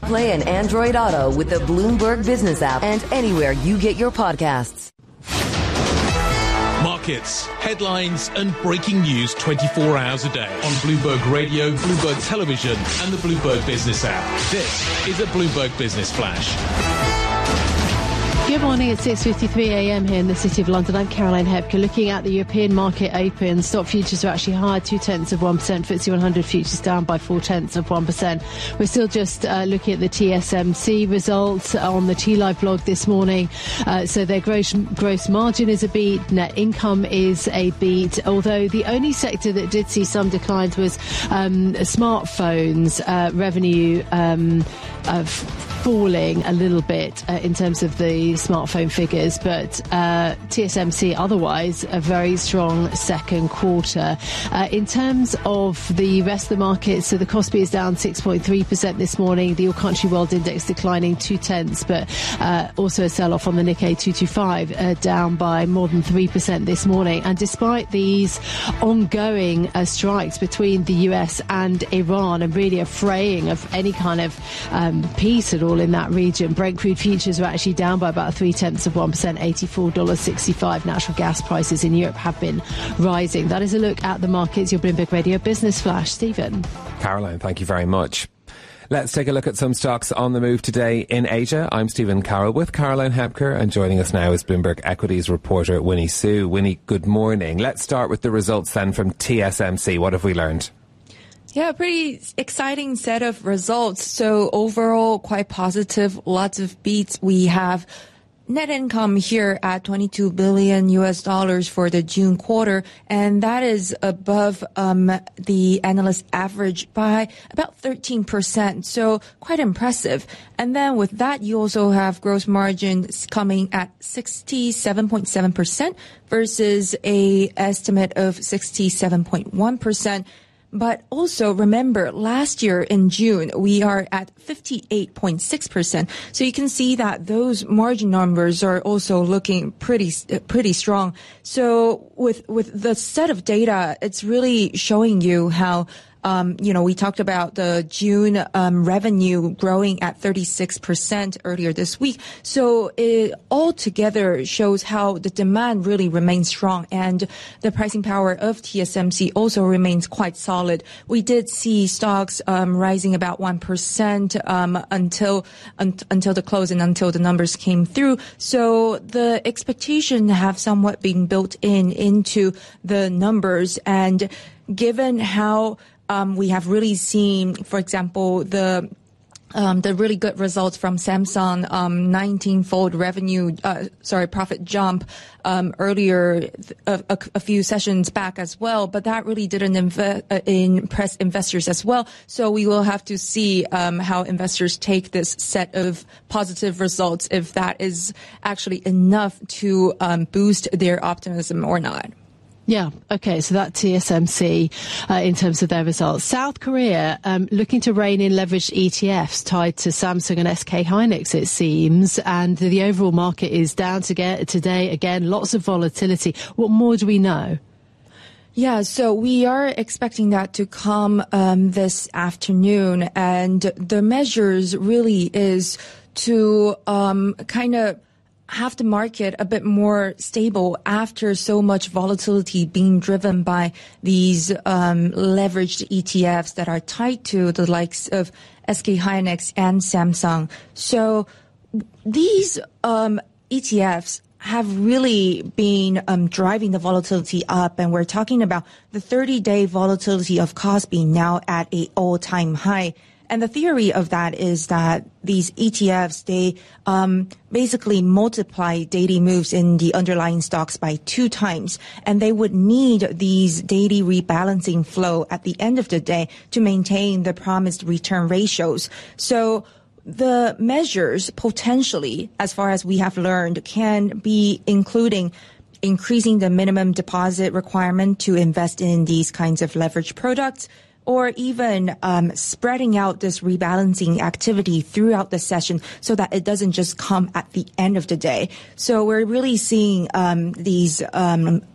Play an Android Auto with the Bloomberg Business app and anywhere you get your podcasts. Markets, headlines and breaking news 24 hours a day on Bloomberg Radio, Bloomberg Television and the Bloomberg Business app. This is a Bloomberg Business Flash. Good morning, it's 6:53 a.m. here in the City of London. I'm Caroline Hepker. Looking at the European market open, stock futures are actually higher, 0.2%. FTSE 100 futures down by 0.4%. We're still just looking at the TSMC results on the T-Live blog this morning. So their gross margin is a beat, net income is a beat, although the only sector that did see some declines was smartphones revenue falling a little bit in terms of the smartphone figures, but TSMC otherwise a very strong second quarter. In terms of the rest of the market, so the Kospi is down 6.3% this morning, the All Country World Index declining 0.2%, but also a sell-off on the Nikkei 225 down by more than 3% this morning. And despite these ongoing strikes between the US and Iran and really a fraying of any kind of peace at all in that region, Brent crude futures are actually down by about 0.3%, $84.65. Natural gas prices in Europe have been rising. That is a look at the markets. Your Bloomberg Radio Business Flash. Stephen. Caroline, thank you very much. Let's take a look at some stocks on the move today in Asia. I'm Stephen Carroll with Caroline Hepker, and joining us now is Bloomberg Equities reporter Winnie Su. Winnie, good morning. Let's start with the results then from TSMC. What have we learned? Yeah, pretty exciting set of results. So overall, quite positive, lots of beats. We have net income here at $22 billion for the June quarter, and that is above the analyst average by about 13%. So quite impressive. And then with that, you also have gross margins coming at 67.7% versus a estimate of 67.1%. But also remember, last year in June, we are at 58.6%. So you can see that those margin numbers are also looking pretty strong. So with the set of data, it's really showing you how we talked about the June revenue growing at 36% earlier this week. So it all together shows how the demand really remains strong, and the pricing power of TSMC also remains quite solid. We did see stocks rising about 1% until the close and until the numbers came through. So the expectation have somewhat been built into the numbers, and given how we have really seen, for example, the really good results from Samsung, 19-fold profit jump earlier, a few sessions back as well. But that really didn't impress investors as well. So we will have to see how investors take this set of positive results, if that is actually enough to boost their optimism or not. Yeah, okay, so that TSMC in terms of their results. South Korea looking to rein in leveraged ETFs tied to Samsung and SK Hynix, it seems, and the overall market is down today. Again, lots of volatility. What more do we know? Yeah, so we are expecting that to come this afternoon, and the measures really is to kind of have the market a bit more stable after so much volatility being driven by these leveraged ETFs that are tied to the likes of SK Hynix and Samsung. So these ETFs have really been driving the volatility up, and we're talking about the 30-day volatility of Kospi now at an all-time high. And the theory of that is that these ETFs, they basically multiply daily moves in the underlying stocks by 2 times. And they would need these daily rebalancing flow at the end of the day to maintain the promised return ratios. So the measures potentially, as far as we have learned, can be including increasing the minimum deposit requirement to invest in these kinds of leverage products, or even spreading out this rebalancing activity throughout the session so that it doesn't just come at the end of the day. So we're really seeing these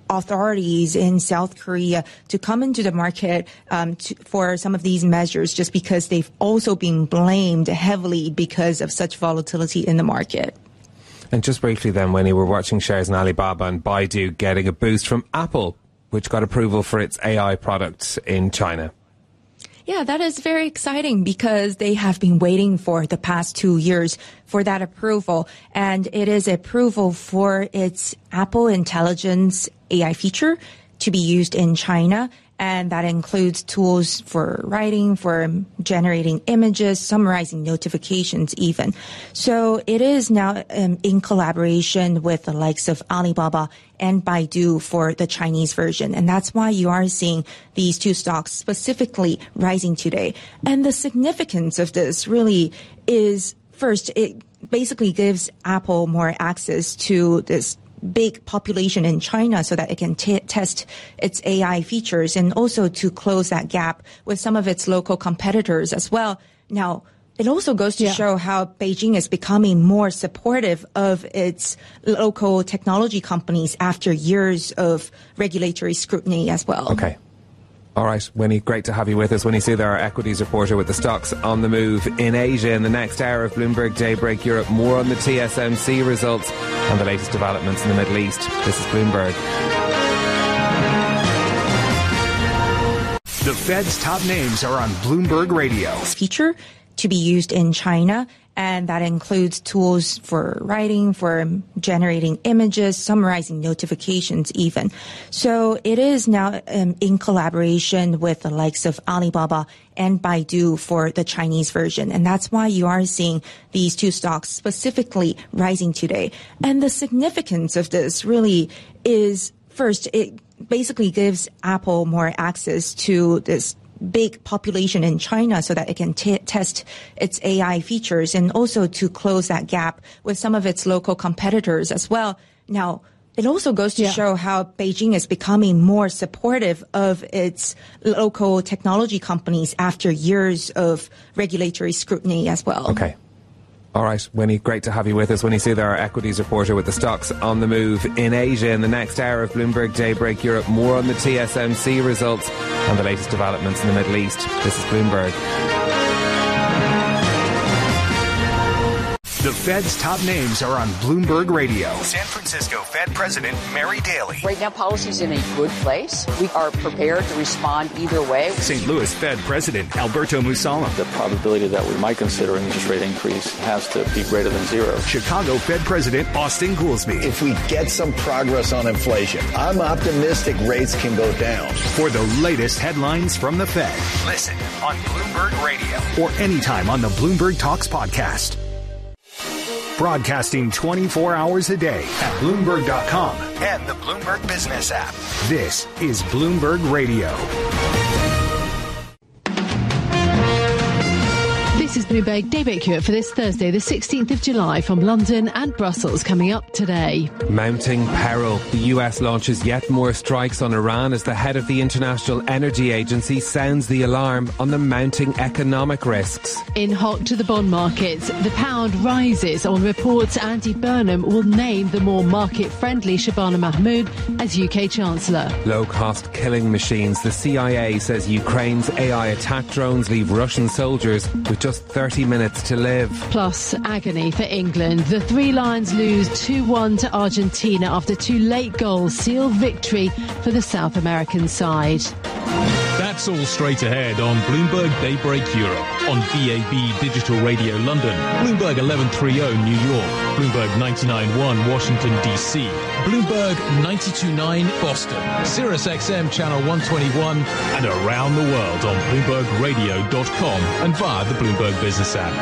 authorities in South Korea to come into the market for some of these measures, just because they've also been blamed heavily because of such volatility in the market. And just briefly then, when you were watching shares in Alibaba and Baidu getting a boost from Apple, which got approval for its AI products in China. Yeah, that is very exciting because they have been waiting for the past 2 years for that approval. And it is approval for its Apple Intelligence AI feature to be used in China. And that includes tools for writing, for generating images, summarizing notifications even. So it is now in collaboration with the likes of Alibaba and Baidu for the Chinese version. And that's why you are seeing these two stocks specifically rising today. And the significance of this really is, first, it basically gives Apple more access to this big population in China so that it can test its AI features, and also to close that gap with some of its local competitors as well. Now, it also goes to show how Beijing is becoming more supportive of its local technology companies after years of regulatory scrutiny as well. Okay. All right, Winnie, great to have you with us. Winnie Su, our equities reporter with the stocks on the move in Asia. In the next hour of Bloomberg Daybreak Europe, more on the TSMC results and the latest developments in the Middle East. This is Bloomberg. The Fed's top names are on Bloomberg Radio. Feature to be used in China, and that includes tools for writing, for generating images, summarizing notifications even. So it is now in collaboration with the likes of Alibaba and Baidu for the Chinese version. And that's why you are seeing these two stocks specifically rising today. And the significance of this really is, first, it basically gives Apple more access to this big population in China so that it can test its AI features, and also to close that gap with some of its local competitors as well. Now, it also goes to show how Beijing is becoming more supportive of its local technology companies after years of regulatory scrutiny as well. Okay. All right, Winnie, great to have you with us. Winnie Su, our equities reporter with the stocks on the move in Asia. In the next hour of Bloomberg Daybreak Europe, more on the TSMC results and the latest developments in the Middle East. This is Bloomberg. The Fed's top names are on Bloomberg Radio. San Francisco Fed President Mary Daly. Right now, policy's in a good place. We are prepared to respond either way. St. Louis Fed President Alberto Mussolem. The probability that we might consider an interest rate increase has to be greater than zero. Chicago Fed President Austin Goolsbee. If we get some progress on inflation, I'm optimistic rates can go down. For the latest headlines from the Fed, listen on Bloomberg Radio or anytime on the Bloomberg Talks podcast. Broadcasting 24 hours a day at Bloomberg.com and the Bloomberg Business app. This is Bloomberg Radio. This is Bloomberg Daybreak Europe for this Thursday, the 16th of July, from London and Brussels. Coming up today. Mounting peril. The US launches yet more strikes on Iran as the head of the International Energy Agency sounds the alarm on the mounting economic risks. In hot to the bond markets, the pound rises on reports Andy Burnham will name the more market-friendly Shabana Mahmood as UK Chancellor. Low-cost killing machines. The CIA says Ukraine's AI attack drones leave Russian soldiers with just 30 minutes to live. Plus, agony for England. The Three Lions lose 2-1 to Argentina after two late goals seal victory for the South American side. That's all straight ahead on Bloomberg Daybreak Europe, on VAB Digital Radio London, Bloomberg 1130 New York, Bloomberg 99.1 Washington DC, Bloomberg 92.9 Boston, Sirius XM Channel 121, and around the world on BloombergRadio.com and via the Bloomberg Business app.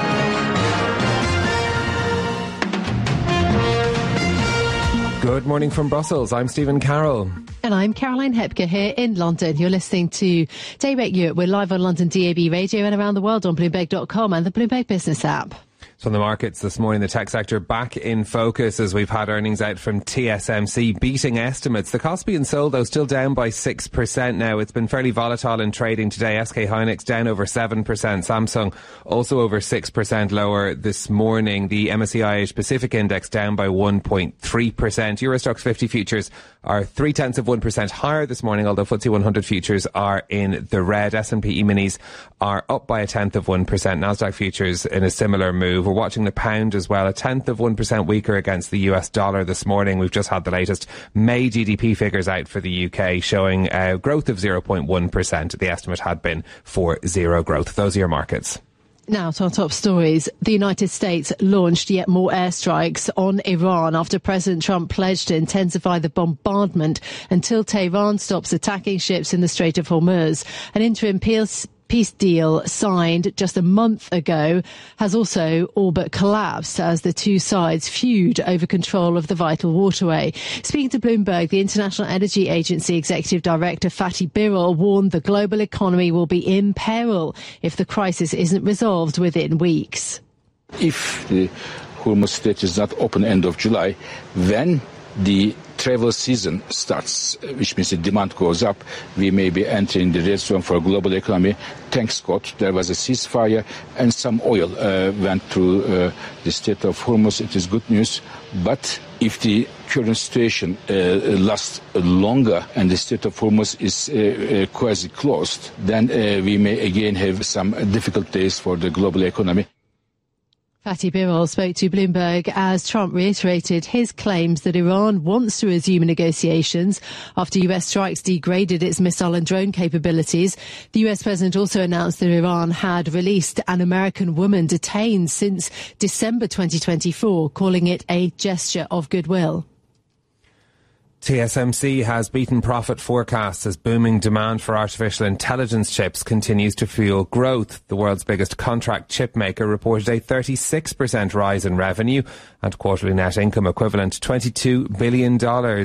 Good morning from Brussels. I'm Stephen Carroll. And I'm Caroline Hepker here in London. You're listening to Daybreak Europe. We're live on London DAB radio and around the world on Bloomberg.com and the Bloomberg Business app. From the markets this morning, the tech sector back in focus as we've had earnings out from TSMC beating estimates. The Kospi and Seoul, though, still down by 6% now. It's been fairly volatile in trading today. SK Hynix down over 7%. Samsung also over 6% lower this morning. The MSCI Asia Pacific Index down by 1.3%. Eurostoxx 50 futures are 0.3% higher this morning, although FTSE 100 futures are in the red. S&P E-minis are up by 0.1%. Nasdaq futures in a similar move. We're watching the pound as well, 0.1% weaker against the US dollar this morning. We've just had the latest May GDP figures out for the UK showing growth of 0.1%. The estimate had been for zero growth. Those are your markets. Now to our top stories. The United States launched yet more airstrikes on Iran after President Trump pledged to intensify the bombardment until Tehran stops attacking ships in the Strait of Hormuz. An interim peace deal signed just a month ago has also all but collapsed as the two sides feud over control of the vital waterway. Speaking to Bloomberg, the International Energy Agency Executive Director Fatih Birol warned the global economy will be in peril if the crisis isn't resolved within weeks. If the Hormuz Strait is not open end of July, then the travel season starts, which means the demand goes up. We may be entering the red zone for global economy. Thanks God, there was a ceasefire and some oil went through the Strait of Hormuz. It is good news. But if the current situation lasts longer and the Strait of Hormuz is quasi-closed, then we may again have some difficult days for the global economy. Fatih Birol spoke to Bloomberg as Trump reiterated his claims that Iran wants to resume negotiations after US strikes degraded its missile and drone capabilities. The US president also announced that Iran had released an American woman detained since December 2024, calling it a gesture of goodwill. TSMC has beaten profit forecasts as booming demand for artificial intelligence chips continues to fuel growth. The world's biggest contract chip maker reported a 36% rise in revenue and quarterly net income equivalent to $22 billion.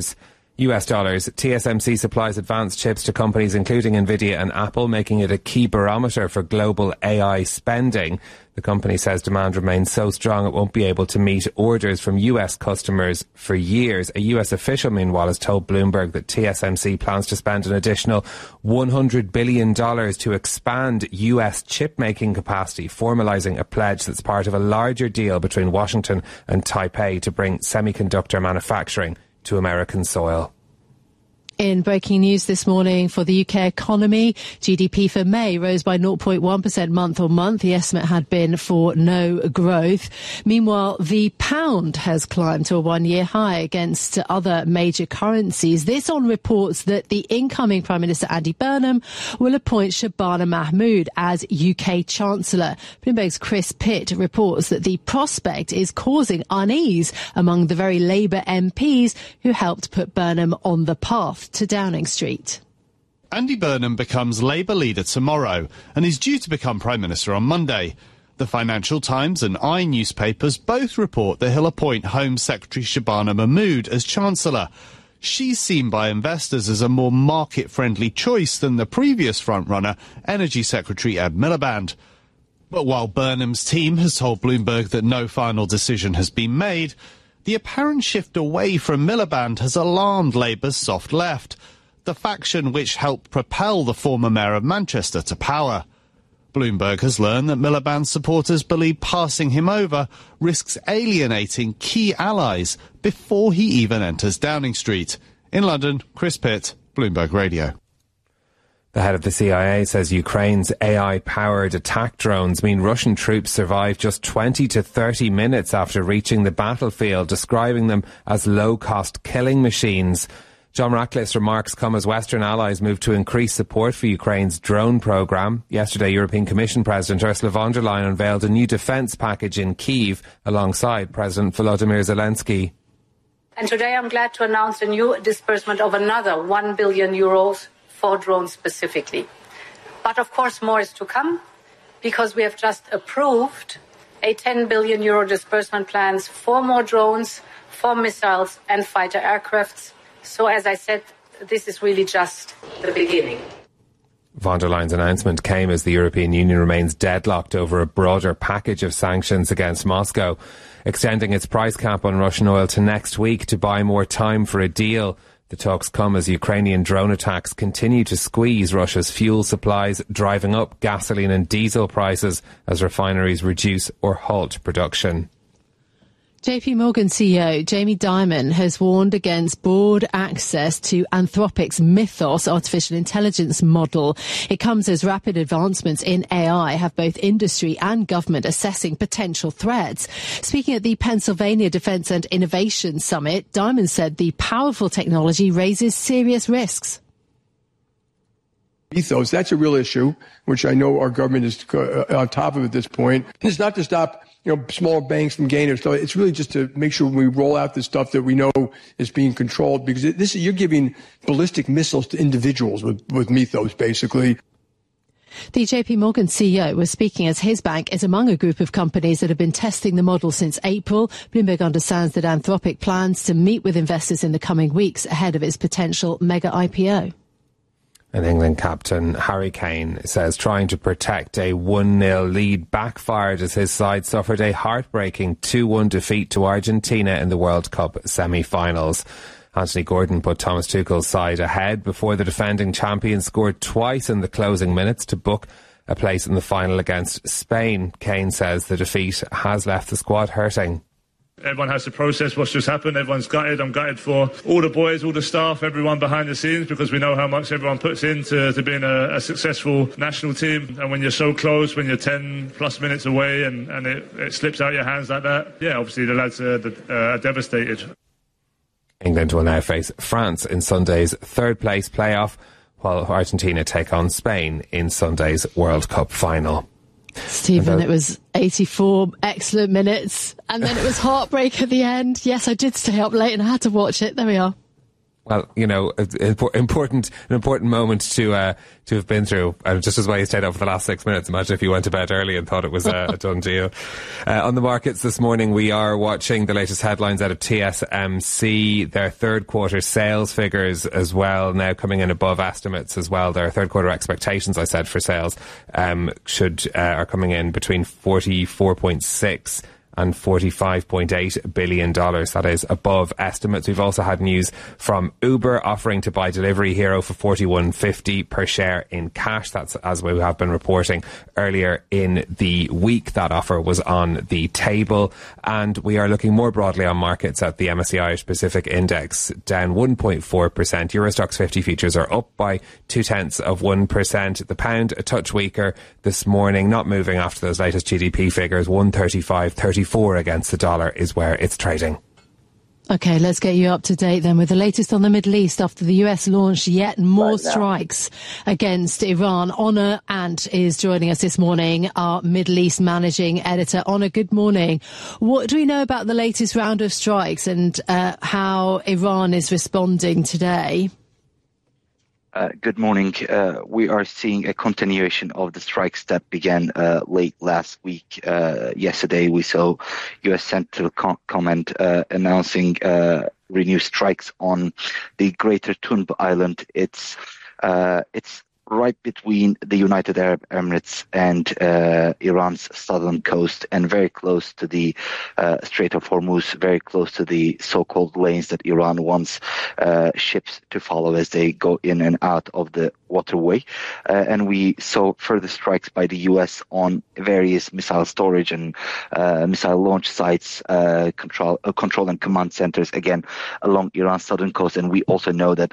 US dollars. TSMC supplies advanced chips to companies including Nvidia and Apple, making it a key barometer for global AI spending. The company says demand remains so strong it won't be able to meet orders from US customers for years. A US official, meanwhile, has told Bloomberg that TSMC plans to spend an additional $100 billion to expand US chip-making capacity, formalising a pledge that's part of a larger deal between Washington and Taipei to bring semiconductor manufacturing to American soil. In breaking news this morning for the UK economy, GDP for May rose by 0.1% month on month. The estimate had been for no growth. Meanwhile, the pound has climbed to a one-year high against other major currencies. This on reports that the incoming Prime Minister Andy Burnham will appoint Shabana Mahmood as UK Chancellor. Bloomberg's Chris Pitt reports that the prospect is causing unease among the very Labour MPs who helped put Burnham on the path to Downing Street. Andy Burnham becomes Labour leader tomorrow and is due to become Prime Minister on Monday. The Financial Times and I newspapers both report that he'll appoint Home Secretary Shabana Mahmood as Chancellor. She's seen by investors as a more market-friendly choice than the previous frontrunner, Energy Secretary Ed Miliband. But while Burnham's team has told Bloomberg that no final decision has been made, the apparent shift away from Miliband has alarmed Labour's soft left, the faction which helped propel the former mayor of Manchester to power. Bloomberg has learned that Miliband's supporters believe passing him over risks alienating key allies before he even enters Downing Street. In London, Chris Pitt, Bloomberg Radio. The head of the CIA says Ukraine's AI-powered attack drones mean Russian troops survive just 20 to 30 minutes after reaching the battlefield, describing them as low-cost killing machines. John Ratcliffe's remarks come as Western allies move to increase support for Ukraine's drone programme. Yesterday, European Commission President Ursula von der Leyen unveiled a new defence package in Kyiv alongside President Volodymyr Zelensky. And today I'm glad to announce a new disbursement of another €1 billion for drones specifically. But of course more is to come, because we have just approved a €10 billion disbursement plans for more drones, for missiles and fighter aircrafts. So as I said, this is really just the beginning. Von der Leyen's announcement came as the European Union remains deadlocked over a broader package of sanctions against Moscow, extending its price cap on Russian oil to next week to buy more time for a deal. The talks come as Ukrainian drone attacks continue to squeeze Russia's fuel supplies, driving up gasoline and diesel prices as refineries reduce or halt production. JP Morgan CEO Jamie Dimon has warned against broad access to Anthropic's Mythos artificial intelligence model. It comes as rapid advancements in AI have both industry and government assessing potential threats. Speaking at the Pennsylvania Defense and Innovation Summit, Dimon said the powerful technology raises serious risks. Mythos, that's a real issue, which I know our government is on top of at this point. It's not to stop small banks from gaining stuff. It's really just to make sure we roll out the stuff that we know is being controlled, because you're giving ballistic missiles to individuals with Mythos, basically. The JP Morgan CEO was speaking as his bank is among a group of companies that have been testing the model since April. Bloomberg understands that Anthropic plans to meet with investors in the coming weeks ahead of its potential mega IPO. And England captain Harry Kane says trying to protect a 1-0 lead backfired as his side suffered a heartbreaking 2-1 defeat to Argentina in the World Cup semi-finals. Anthony Gordon put Thomas Tuchel's side ahead before the defending champions scored twice in the closing minutes to book a place in the final against Spain. Kane says the defeat has left the squad hurting. Everyone has to process what's just happened. Everyone's gutted. I'm gutted for all the boys, all the staff, everyone behind the scenes, because we know how much everyone puts into being a successful national team. And when you're so close, when you're 10 plus minutes away and it slips out your hands like that, yeah, obviously the lads are devastated. England will now face France in Sunday's third place playoff, while Argentina take on Spain in Sunday's World Cup final. Stephen, it was 84 excellent minutes, and then it was heartbreak at the end. Yes, I did stay up late and I had to watch it. There we are. Well, an important moment to have been through. Just as well you stayed up for the last 6 minutes. Imagine if you went to bed early and thought it was a done deal. On the markets this morning, we are watching the latest headlines out of TSMC. Their third quarter sales figures as well, now coming in above estimates as well. Their third quarter expectations, I said, for sales are coming in between 44.6 and $45.8 billion. That is above estimates. We've also had news from Uber offering to buy Delivery Hero for $41.50 per share in cash. That's as we have been reporting earlier in the week. That offer was on the table. And we are looking more broadly on markets at the MSCI Irish Pacific Index, down 1.4%. Eurostoxx 50 futures are up by 0.2%. The pound a touch weaker this morning, not moving after those latest GDP figures. 135.34 against the dollar is where it's trading. OK, let's get you up to date then with the latest on the Middle East after the US launched yet more strikes against Iran. Honor Ant is joining us this morning, our Middle East managing editor. Honor, good morning. What do we know about the latest round of strikes and how Iran is responding today? Good morning. We are seeing a continuation of the strikes that began late last week. Yesterday, we saw U.S. Central Command announcing renewed strikes on the Greater Tunb Island. It's right between the United Arab Emirates and Iran's southern coast, and very close to the Strait of Hormuz, very close to the so-called lanes that Iran wants ships to follow as they go in and out of the waterway. And we saw further strikes by the U.S. on various missile storage and missile launch sites, control and command centers, again, along Iran's southern coast. And we also know that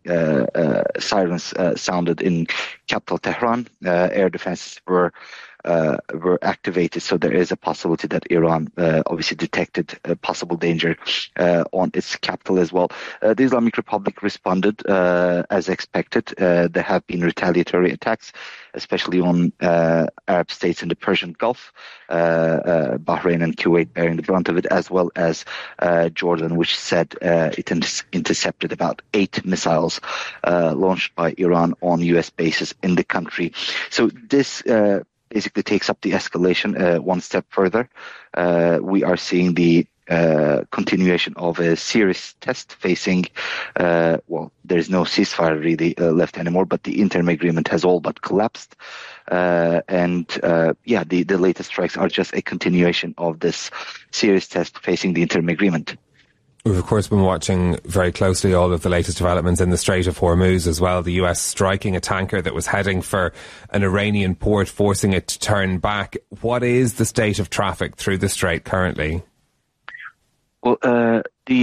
sirens sounded in capital Tehran. Air defenses were activated, so there is a possibility that Iran obviously detected a possible danger on its capital as well. The Islamic Republic responded as expected. There have been retaliatory attacks, especially on Arab states in the Persian Gulf, Bahrain and Kuwait bearing the brunt of it, as well as Jordan, which said it intercepted about 8 missiles launched by Iran on U.S. bases in the country. So this basically takes up the escalation one step further. We are seeing the continuation of a serious test facing, there's no ceasefire really left anymore, but the interim agreement has all but collapsed. The latest strikes are just a continuation of this serious test facing the interim agreement. We've, of course, been watching very closely all of the latest developments in the Strait of Hormuz as well. The US striking a tanker that was heading for an Iranian port, forcing it to turn back. What is the state of traffic through the Strait currently? Well,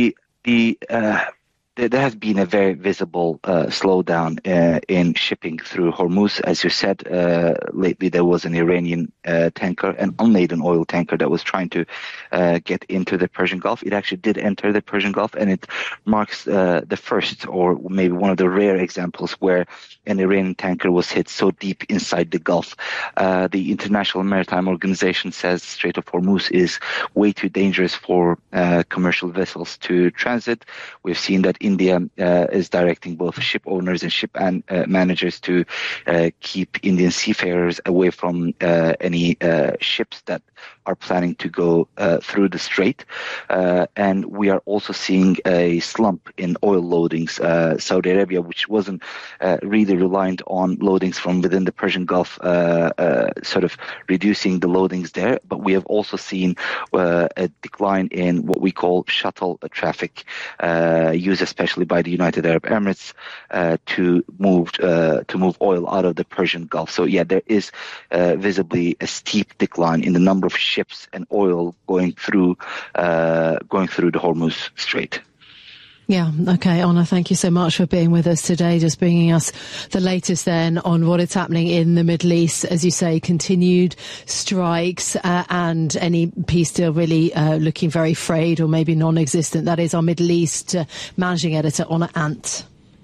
there has been a very visible slowdown in shipping through Hormuz. As you said, lately there was an Iranian tanker, an unladen oil tanker that was trying to get into the Persian Gulf. It actually did enter the Persian Gulf, and it marks the first, or maybe one of the rare examples where an Iranian tanker was hit so deep inside the Gulf. The International Maritime Organization says the Strait of Hormuz is way too dangerous for commercial vessels to transit. We've seen that India is directing both ship owners and ship managers to keep Indian seafarers away from any ships that are planning to go through the strait. And we are also seeing a slump in oil loadings. Saudi Arabia, which wasn't really reliant on loadings from within the Persian Gulf, sort of reducing the loadings there. But we have also seen a decline in what we call shuttle traffic, used especially by the United Arab Emirates to move oil out of the Persian Gulf. So yeah, there is visibly a steep decline in the number of ships and oil going through the Hormuz Strait. Yeah, okay, Honor, thank you so much for being with us today, just bringing us the latest then on what is happening in the Middle East. As you say, continued strikes and any peace deal really looking very frayed or maybe non-existent. That is our Middle East managing editor, Honor Ant.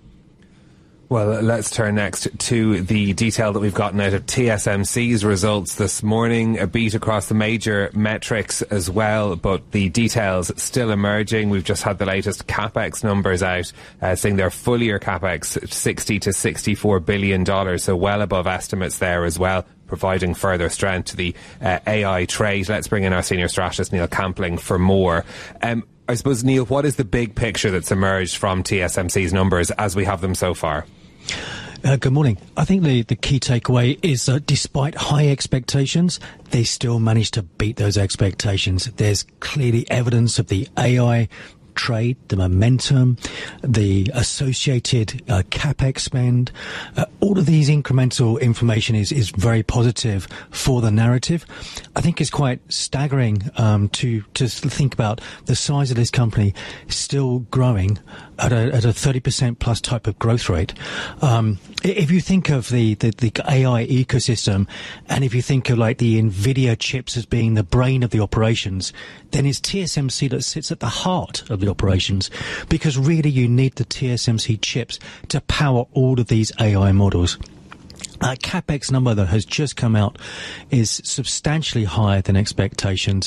Well, let's turn next to the detail that we've gotten out of TSMC's results this morning. A beat across the major metrics as well, but the details still emerging. We've just had the latest CapEx numbers out, saying their full year CapEx $60 to $64 billion, so well above estimates there as well, providing further strength to the AI trade. Let's bring in our senior strategist, Neil Campling, for more. I suppose, Neil, what is the big picture that's emerged from TSMC's numbers as we have them so far? Good morning. I think the key takeaway is that despite high expectations, they still managed to beat those expectations. There's clearly evidence of the AI trade, the momentum, the associated capex spend. All of these incremental information is very positive for the narrative. I think it's quite staggering to think about the size of this company still growing at a 30% plus type of growth rate. If you think of the AI ecosystem, and if you think of like the NVIDIA chips as being the brain of the operations, then it's TSMC that sits at the heart of the operations, because really you need the TSMC chips to power all of these AI models. CapEx number that has just come out is substantially higher than expectations.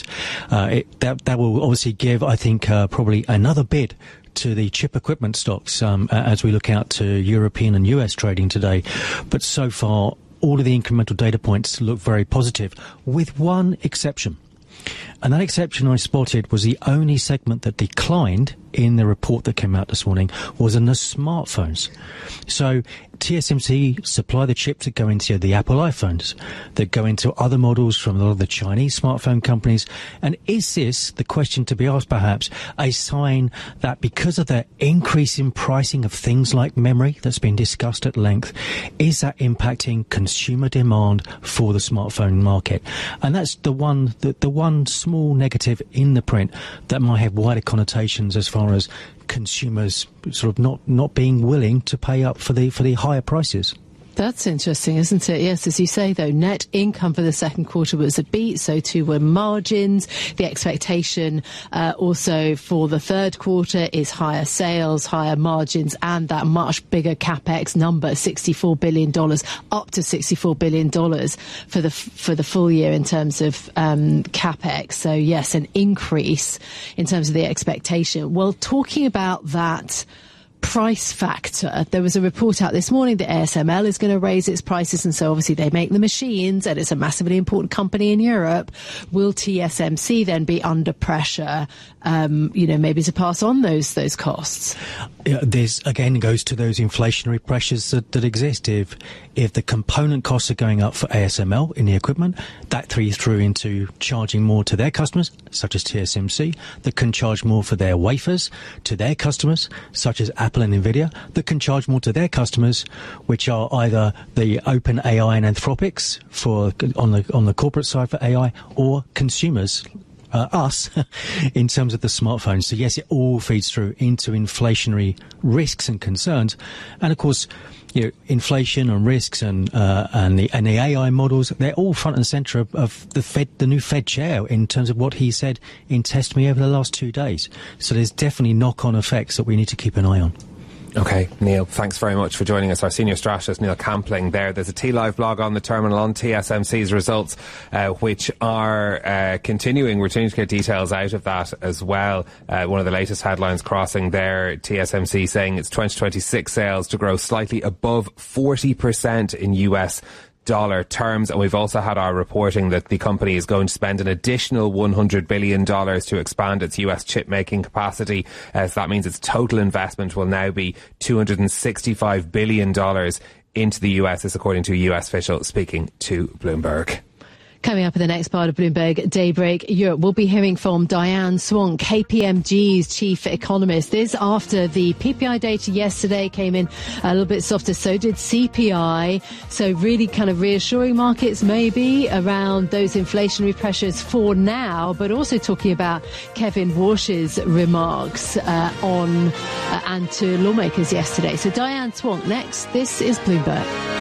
That will obviously give, I think, probably another bid to the chip equipment stocks as we look out to European and US trading today. But so far, all of the incremental data points look very positive, with one exception. And that exception I spotted was the only segment that declined in the report that came out this morning was in the smartphones. So TSMC supply the chips that go into the Apple iPhones, that go into other models from a lot of the Chinese smartphone companies. And is this, the question to be asked perhaps, a sign that because of the increase in pricing of things like memory that's been discussed at length, is that impacting consumer demand for the smartphone market? And that's the one small negative in the print that might have wider connotations as far as consumers sort of not being willing to pay up for the higher prices. That's interesting, isn't it? Yes, as you say, though, net income for the second quarter was a beat, so too were margins. The expectation also for the third quarter is higher sales, higher margins, and that much bigger capex number, $64 billion, up to $64 billion for the full year in terms of capex. So, yes, an increase in terms of the expectation. Well, talking about that price factor. There was a report out this morning that ASML is going to raise its prices, and so obviously they make the machines and it's a massively important company in Europe. Will TSMC then be under pressure, maybe to pass on those costs? This again goes to those inflationary pressures that exist. If the component costs are going up for ASML in the equipment, that feeds through into charging more to their customers, such as TSMC, that can charge more for their wafers to their customers, such as Apple and Nvidia, that can charge more to their customers, which are either the OpenAI and Anthropics on the corporate side for AI, or consumers, us, in terms of the smartphones. So yes, it all feeds through into inflationary risks and concerns, and of course, inflation and risks and the AI models, they're all front and centre of the new Fed chair in terms of what he said in Test Me over the last 2 days. So there's definitely knock-on effects that we need to keep an eye on. Okay, Neil, thanks very much for joining us. Our senior strategist, Neil Campling, there. There's a T-Live blog on the terminal on TSMC's results, which are continuing. We're trying to get details out of that as well. One of the latest headlines crossing there, TSMC saying its 2026 sales to grow slightly above 40% in US dollar terms, and we've also had our reporting that the company is going to spend an additional $100 billion to expand its US chip making capacity. So that means its total investment will now be $265 billion into the US, this according to a US official speaking to Bloomberg. Coming up in the next part of Bloomberg Daybreak Europe, we'll be hearing from Diane Swonk, KPMG's chief economist. This after the PPI data yesterday came in a little bit softer, so did CPI. So really kind of reassuring markets maybe around those inflationary pressures for now, but also talking about Kevin Warsh's remarks and to lawmakers yesterday. So Diane Swonk next. This is Bloomberg.